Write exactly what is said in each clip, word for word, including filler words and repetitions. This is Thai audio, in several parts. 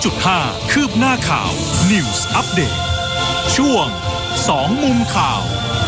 จุดห้า คืบหน้าข่าว News Update ช่วงสองมุมข่าว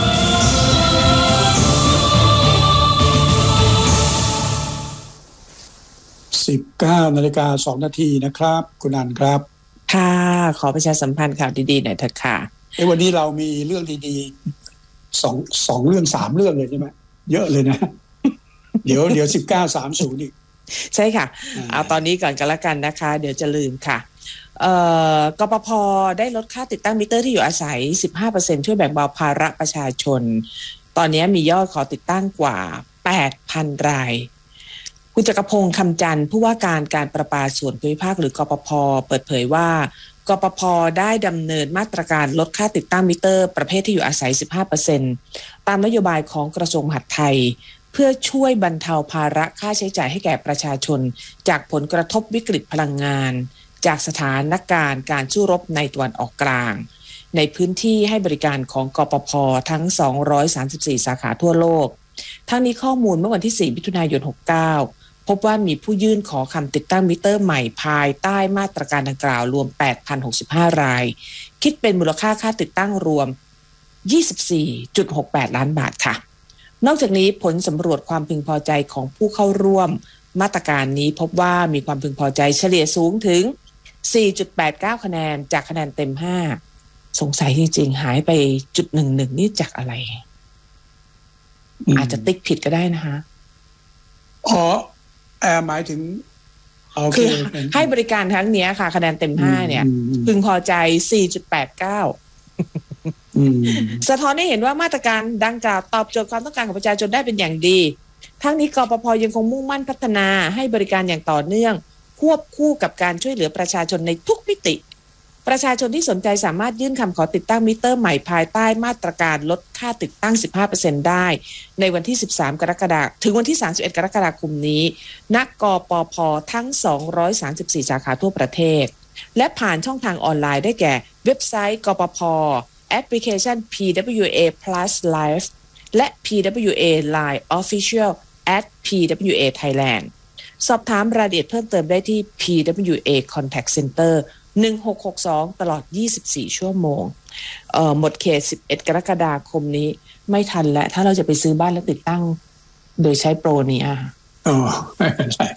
สิบเก้านาฬิกาสองนาทีนะครับคุณอันครับค่ะขอประชาสัมพันธ์ข่าวดีๆหน่อยเถิดค่ะเอ้วันนี้เรามีเรื่องดีๆสองสองเรื่องสามเรื่องเลยใช่ไหมเยอะเลยนะ เดี๋ยวเดี๋ยวสิบเก้าสามศูนย์อีกใช่ค่ะเอาตอนนี้ก่อนกันละกันนะคะเดี๋ยวจะลืมค่ะเอ่อกปภ.ได้ลดค่าติดตั้งมิเตอร์ที่อยู่อาศัย สิบห้าเปอร์เซ็นต์ ช่วยแบ่งเบาภาระประชาชนตอนนี้มียอดขอติดตั้งกว่า แปดพัน รายคุณจักรพงษ์คำจันทร์ผู้ว่าการการประปาส่วนภูมิภาคหรือกปภ.เปิดเผยว่ากปภ.ได้ดำเนินมาตรการลดค่าติดตั้งมิเตอร์ประเภทที่อยู่อาศัย สิบห้าเปอร์เซ็นต์ ตามนโยบายของกระทรวงมหาดไทยเพื่อช่วยบรรเทาภาระค่าใช้จ่ายให้แก่ประชาชนจากผลกระทบวิกฤตพลังงานจากสถานการณ์การสู้รบในตะวันออกกลางในพื้นที่ให้บริการของกปภ.ทั้งสองร้อยสามสิบสี่สาขาทั่วโลกทั้งนี้ข้อมูลเมื่อวันที่สี่มิถุนายนหกสิบเก้าพบว่ามีผู้ยื่นขอคำติดตั้งมิเตอร์ใหม่ภายใต้มาตรการดังกล่าวรวม แปดพันหกสิบห้า รายคิดเป็นมูลค่าค่าติดตั้งรวม ยี่สิบสี่จุดหกแปด ล้านบาทค่ะนอกจากนี้ผลสำรวจความพึงพอใจของผู้เข้าร่วมมาตรการนี้พบว่ามีความพึงพอใจเฉลี่ยสูงถึง สี่จุดแปดเก้า คะแนนจากคะแนนเต็มห้าสงสัยจริงๆหายไปจุดหนึ่งหนึ่งนี่จากอะไรอาจจะติ๊กผิดก็ได้นะคะอ๋อแอร์หมายถึงคือให้บริการครั้งนี้ค่ะคะแนนเต็มห้าเนี่ยพึงพอใจ สี่จุดแปดเก้า สะท้อนให้เห็นว่ามาตรการดังกล่าวตอบโจทย์ความต้องการของประชาชนได้เป็นอย่างดีทั้งนี้กปภ.ยังคงมุ่งมั่นพัฒนาให้บริการอย่างต่อเนื่องควบคู่กับการช่วยเหลือประชาชนในทุกมิติประชาชนที่สนใจสามารถยื่นคำขอติดตั้งมิเตอร์ใหม่ภายใต้มาตรการลดค่าติดตั้ง สิบห้าเปอร์เซ็นต์ ได้ในวันที่สิบสามกรกฎาคมถึงวันที่สามสิบเอ็ดกรกฎาคมนี้ณกปภ.ทั้งสองร้อยสามสิบสี่สาขาทั่วประเทศและผ่านช่องทางออนไลน์ได้แก่เว็บไซต์กปภ.แอปพลิเคชัน พี ดับเบิลยู เอ Plus Live และ พี ดับเบิลยู เอ Line Official at พี ดับเบิลยู เอ Thailand สอบถามรายละเอียดเพิ่มเติมได้ที่ พี ดับเบิลยู เอ Contact Center หนึ่งหกหกสองตลอดยี่สิบสี่ชั่วโมงเอ่อหมดเขตสิบเอ็ดกรกฎาคมนี้ไม่ทันแล้วถ้าเราจะไปซื้อบ้านแล้วติดตั้งโดยใช้โปรนี้อ่ะอ๋อไม่เป็นไร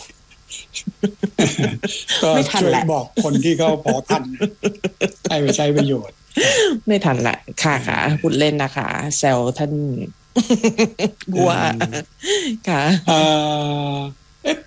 ก็ช่วยบอกคนที่เขาพอทันให้ไปใช้ประโยชน์ไม่ทันละค่ะค่ะพูดเล่นนะคะแซวท่านบัวค่ะ